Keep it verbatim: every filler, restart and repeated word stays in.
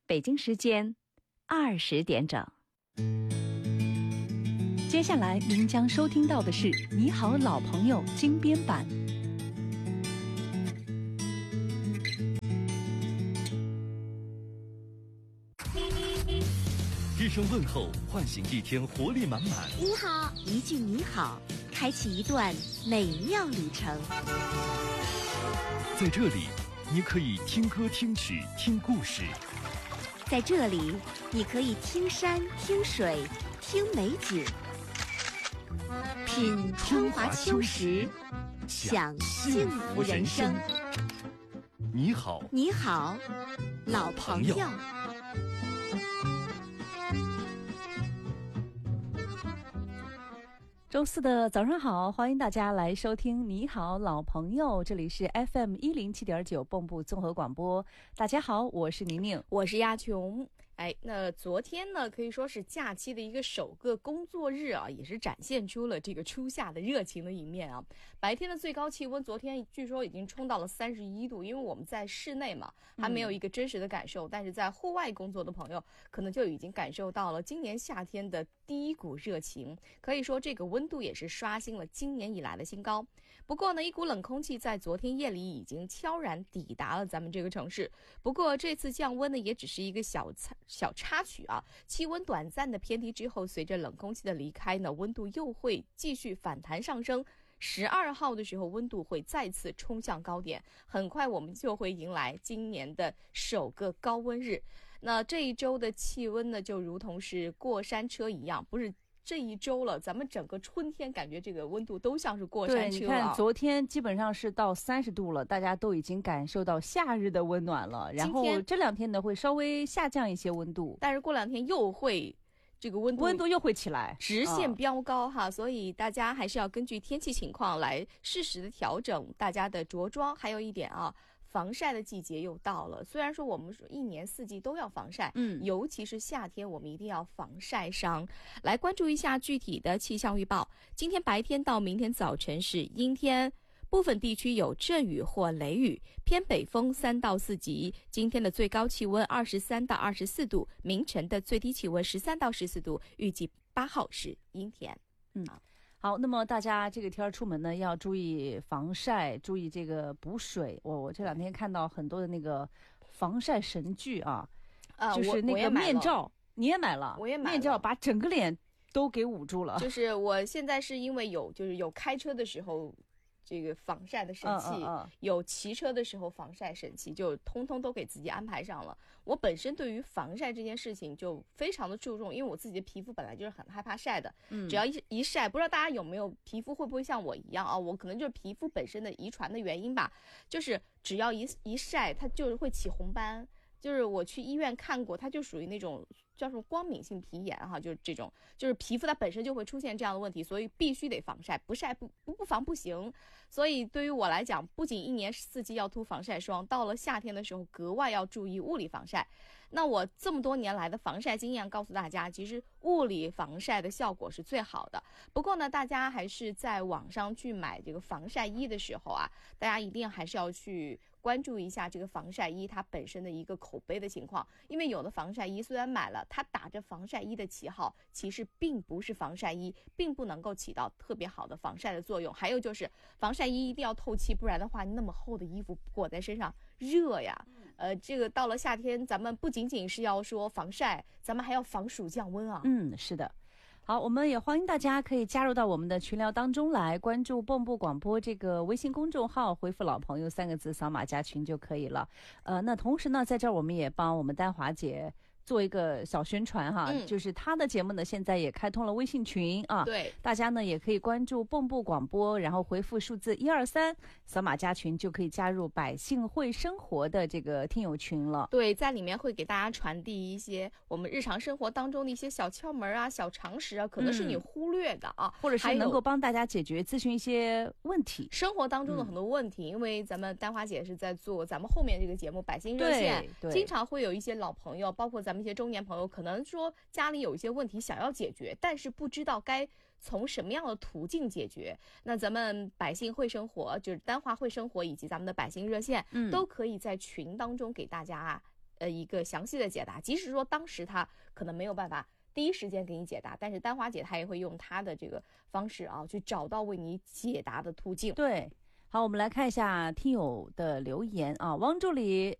北京时间二十点整。 接下来您将收听到的是《你好，老朋友》精编版。 一声问候，唤醒一天活力满满。 你好，一句你好，开启一段美妙旅程。 在这里，你可以听歌、听曲、听故事。 在这里，你可以听山、听水、听美景，品春华秋实，享幸福人生。 你好， 你好，老朋友。 周四的早上好，欢迎大家来收听你好老朋友，这里是 F M 一零七点九蚌埠综合广播。大家好，我是宁宁， 我是亚琼。哎，那昨天呢，可以说是假期的一个首个工作日啊，也是展现出了这个初夏的热情的一面啊。白天的最高气温，昨天据说已经冲到了三十一度，因为我们在室内嘛，还没有一个真实的感受，嗯、但是在户外工作的朋友，可能就已经感受到了今年夏天的第一股热情。可以说，这个温度也是刷新了今年以来的新高。不过呢，一股冷空气在昨天夜里已经悄然抵达了咱们这个城市。不过这次降温呢，也只是一个小小插曲啊，气温短暂的偏低之后，随着冷空气的离开呢，温度又会继续反弹上升。十二号的时候，温度会再次冲向高点，很快我们就会迎来今年的首个高温日。那这一周的气温呢，就如同是过山车一样，不是这一周了，咱们整个春天感觉这个温度都像是过山车了。 对，你看昨天基本上是到三十度了，大家都已经感受到夏日的温暖了。然后这两天呢会稍微下降一些温度， 但是过两天又会这个温度温度又会起来， 直线飙高哈、嗯，所以大家还是要根据天气情况来适时的调整大家的着装。还有一点啊，防晒的季节又到了。虽然说我们说一年四季都要防晒，嗯，尤其是夏天，我们一定要防晒伤。来关注一下具体的气象预报。今天白天到明天早晨是阴天，部分地区有阵雨或雷雨，偏北风三到四级。今天的最高气温二十三到二十四度，明晨的最低气温十三到十四度，预计八号是阴天。 嗯，好，那么大家这个天出门呢，要注意防晒，注意这个补水。我我这两天看到很多的那个防晒神具啊， 啊， 就是那个面罩，你也买了， 我也买了， 面罩把整个脸都给捂住了。 就是我现在是因为有，就是有开车的时候。这个防晒的神器、嗯嗯嗯、有骑车的时候防晒神器，就通通都给自己安排上了。我本身对于防晒这件事情就非常的注重，因为我自己的皮肤本来就是很害怕晒的，嗯，只要一一晒，不知道大家有没有皮肤会不会像我一样啊？我可能就是皮肤本身的遗传的原因吧，就是只要一一晒，它就会起红斑。就是我去医院看过，它就属于那种叫什么光敏性皮炎哈，就是这种，就是皮肤它本身就会出现这样的问题，所以必须得防晒，不晒不不不防不行。所以对于我来讲，不仅一年四季要涂防晒霜，到了夏天的时候格外要注意物理防晒。那我这么多年来的防晒经验告诉大家，其实物理防晒的效果是最好的。不过呢，大家还是在网上去买这个防晒衣的时候啊，大家一定还是要去关注一下这个防晒衣它本身的一个口碑的情况，因为有的防晒衣虽然买了，它打着防晒衣的旗号，其实并不是防晒衣，并不能够起到特别好的防晒的作用。还有就是防晒衣一定要透气，不然的话那么厚的衣服裹在身上热呀。呃，这个到了夏天，咱们不仅仅是要说防晒，咱们还要防暑降温啊。 嗯，是的。好，我们也欢迎大家可以加入到我们的群聊当中来，关注蚌埠广播这个微信公众号，回复老朋友三个字，扫码加群就可以了。呃，那同时呢，在这儿我们也帮我们丹华姐做一个小宣传哈、嗯，就是她的节目呢现在也开通了微信群啊， 对， 大家呢也可以关注蚌埠广播，然后回复数字一二三，扫码加群就可以加入百姓会生活的这个听友群了。 对，在里面会给大家传递一些我们日常生活当中的一些小窍门啊、小常识啊，可能是你忽略的啊， 嗯、或者是能够帮大家解决咨询一些问题， 生活当中的很多问题。嗯、因为咱们丹华姐是在做咱们后面这个节目百姓热线，经常会有一些老朋友，包括咱们一些中年朋友，可能说家里有一些问题想要解决，但是不知道该从什么样的途径解决。那咱们百姓会生活，就是丹华会生活以及咱们的百姓热线、嗯、都可以在群当中给大家呃一个详细的解答。即使说当时他可能没有办法第一时间给你解答，但是丹华姐她也会用她的这个方式啊，去找到为你解答的途径。 对，好，我们来看一下听友的留言啊，汪助理